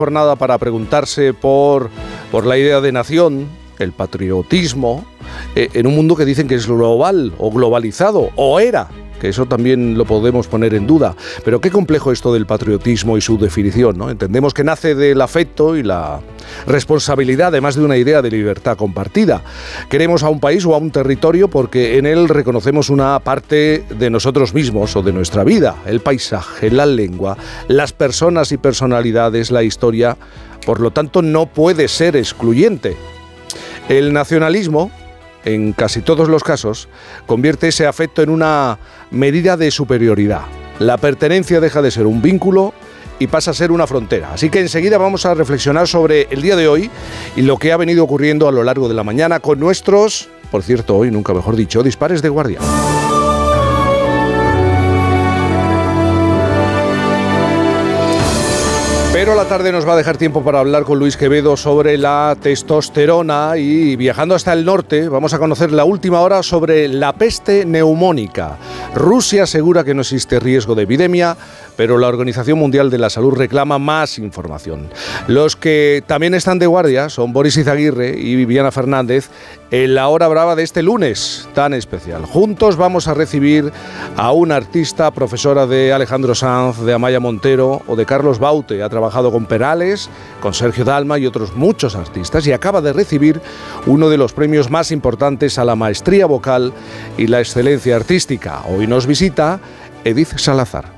Jornada para preguntarse por la idea de nación, el patriotismo, en un mundo que dicen que es global o globalizado, o era, que eso también lo podemos poner en duda. Pero qué complejo esto del patriotismo y su definición, ¿no? Entendemos que nace del afecto y la responsabilidad, además de una idea de libertad compartida. Queremos a un país o a un territorio porque en él reconocemos una parte de nosotros mismos o de nuestra vida, el paisaje, la lengua, las personas y personalidades, la historia. Por lo tanto, no puede ser excluyente. El nacionalismo, en casi todos los casos, convierte ese afecto en una medida de superioridad. La pertenencia deja de ser un vínculo y pasa a ser una frontera. Así que enseguida vamos a reflexionar sobre el día de hoy y lo que ha venido ocurriendo a lo largo de la mañana con nuestros, por cierto, hoy nunca mejor dicho, dispares de guardia. Pero la tarde nos va a dejar tiempo para hablar con Luis Quevedo sobre la testosterona y viajando hasta el norte vamos a conocer la última hora sobre la peste neumónica. Rusia asegura que no existe riesgo de epidemia, pero la Organización Mundial de la Salud reclama más información. Los que también están de guardia son Boris Izaguirre y Viviana Fernández en la hora brava de este lunes tan especial. Juntos vamos a recibir a una artista, profesora de Alejandro Sanz, de Amaya Montero o de Carlos Baute. Ha trabajado con Perales, con Sergio Dalma y otros muchos artistas y acaba de recibir uno de los premios más importantes a la maestría vocal y la excelencia artística. Hoy nos visita Edith Salazar.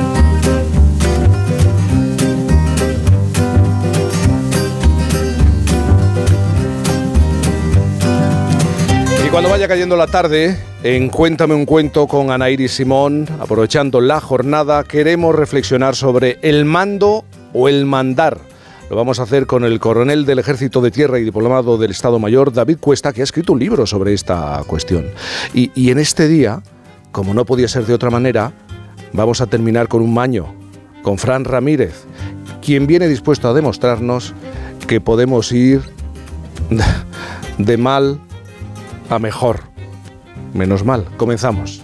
Y cuando vaya cayendo la tarde, en Cuéntame un cuento con Ana Iris Simón, aprovechando la jornada, queremos reflexionar sobre el mando o el mandar. Lo vamos a hacer con el coronel del Ejército de Tierra y diplomado del Estado Mayor, David Cuesta, que ha escrito un libro sobre esta cuestión. Y en este día, como no podía ser de otra manera, vamos a terminar con un maño, con Fran Ramírez, quien viene dispuesto a demostrarnos que podemos ir de mal a mejor. Menos mal. Comenzamos.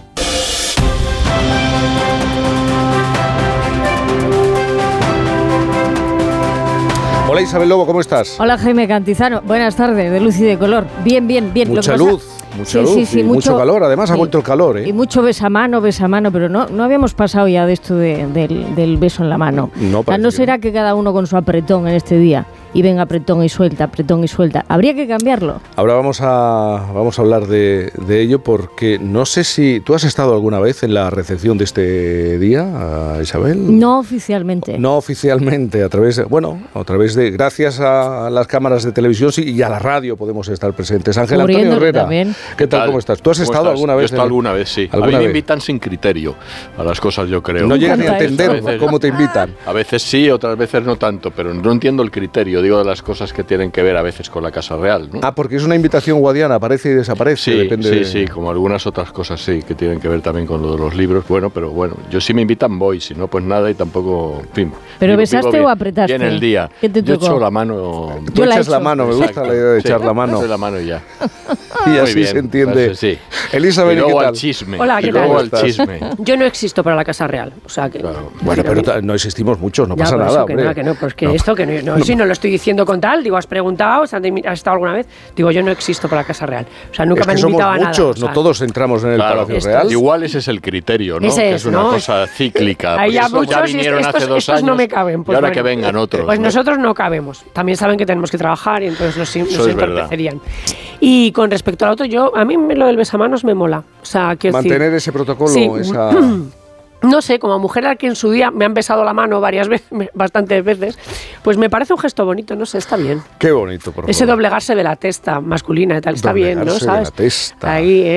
Hola Isabel Lobo, ¿cómo estás? Hola Jaime Cantizano, buenas tardes, de luz y de color. Bien. Mucha luz. Mucha luz y mucho calor, además ha vuelto el calor, ¿eh? Y mucho besamano, pero no habíamos pasado ya de esto del beso en la mano. No será que cada uno con su apretón en este día y venga apretón y suelta. Habría que cambiarlo. Ahora vamos a hablar de ello porque no sé si... ¿Tú has estado alguna vez en la recepción de este día, Isabel? No oficialmente. No oficialmente, a través de gracias a las cámaras de televisión y a la radio podemos estar presentes. Ángel Antonio Herrera. También. ¿Qué tal? ¿Cómo estás? ¿Tú has estado alguna vez? Yo he estado alguna vez, sí. A mí me invitan sin criterio a las cosas, yo creo. No llegas ni a entender cómo te invitan. A veces sí, otras veces no tanto, pero no entiendo el criterio, digo, de las cosas que tienen que ver a veces con la Casa Real, ¿no? Porque es una invitación guadiana, aparece y desaparece. Sí, depende sí, como algunas otras cosas sí, que tienen que ver también con lo de los libros. Bueno, yo si me invitan voy, si no, pues nada y tampoco, en fin. ¿Pero besaste o apretaste? Bien el día. ¿Qué te tocó? Yo echo la mano. Tú echas la mano, me gusta la idea de echar la mano. Echo la mano y ya. Y así se entiende. Pues sí. Elizabeth, y luego ¿qué tal? Al chisme. Hola, ¿qué y luego tal? al chisme. Yo no existo para la Casa Real, o sea que... Claro. Bueno, pero no existimos muchos, no pasa nada, hombre. Que no, pues que esto, que no, si no lo estoy diciendo con tal, digo, has preguntado, has estado alguna vez, digo, yo no existo para la Casa Real, o sea, nunca me han invitado a nada. Muchos, no todos entramos en el Palacio Real. Igual ese es el criterio, ¿no? Ese que es una cosa cíclica. Ahí ya muchos, ya vinieron hace 2 años, no me caben, pues y ahora bueno, que vengan otros. Pues nosotros no cabemos, también saben que tenemos que trabajar y entonces nos entorpecerían. Y con respecto al otro, a mí lo del besamanos me mola, o sea, quiero mantener decir, ese protocolo, sí, esa... No sé, como mujer a que en su día me han besado la mano varias veces, bastantes veces, pues me parece un gesto bonito, no sé, está bien. Qué bonito, por favor. Ese doblegarse de la testa masculina y tal, está bien, ¿no? ¿Sabes? De la testa. Ahí,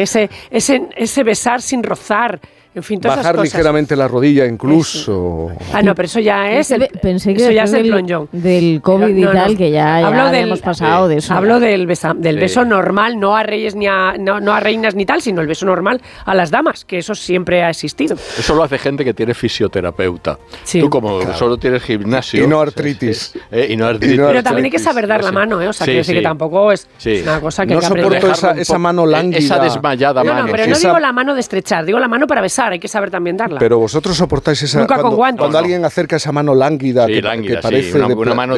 ese besar sin rozar. En fin, todas bajar esas cosas. ligeramente la rodilla incluso. No, pero eso ya es pensé que eso ya es el plonjón. Del COVID y tal, que ya hemos pasado de eso. Hablo del beso normal, no a reyes no a reinas ni tal, sino el beso normal a las damas, que eso siempre ha existido. Eso lo hace gente que tiene fisioterapeuta. Sí. Tú como solo tienes gimnasio. Y no artritis. Y no artritis. Pero también hay que saber dar la mano, o sea, quiero decir que tampoco es una cosa que no hay que aprender. soporto esa mano lánguida. Esa desmayada mano. No, pero no digo la mano de estrechar, digo la mano para besar. dar, hay que saber también darla. Pero vosotros soportáis esa... Nunca con guantes. Cuando alguien acerca esa mano lánguida, sí, que lánguida, parece... sí, una mano